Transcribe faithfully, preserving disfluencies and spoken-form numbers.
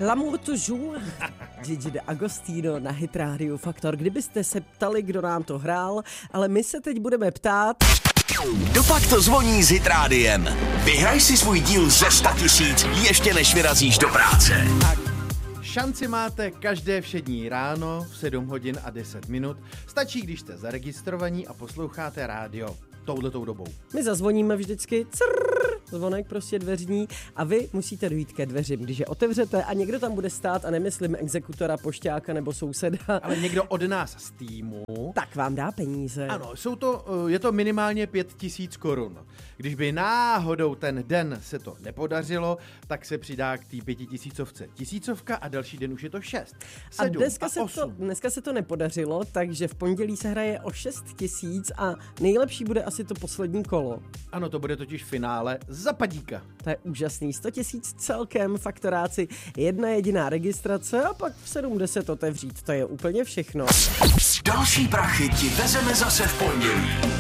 L'amour toujours, Gigi D'Agostino na Hit Radio Faktor. Kdybyste se ptali, kdo nám to hrál, ale my se teď budeme ptát... Dopak to zvoní s Hit Rádiem. Vyhraj si svůj díl ze sto tisíc ještě než vyrazíš do práce. Tak, šanci máte každé všední ráno v sedm hodin a deset minut. Stačí, když jste zaregistrovaní a posloucháte rádio touhletou dobou. My zazvoníme vždycky crrr, zvonek prostě dveřní a vy musíte dojít ke dveřím. Když je otevřete a někdo tam bude stát, a nemyslím exekutora, pošťáka nebo souseda, ale někdo od nás z týmu, tak vám dá peníze. Ano, jsou to, je to minimálně pět tisíc korun. Když by náhodou ten den se to nepodařilo, tak se přidá k té pětitisícovce tisícovka a další den už je to šest, sedm a dneska, a se osm. To, dneska se to nepodařilo, takže v pondělí se hraje o šest tisíc a nejlepší bude asi to poslední kolo. Ano, to bude totiž finále za padíka. To je úžasný. sto tisíc celkem, faktoráci, jedna jediná registrace a pak v sedm deset otevřít. To je úplně všechno. Další prachy ti vezeme zase v pondělí.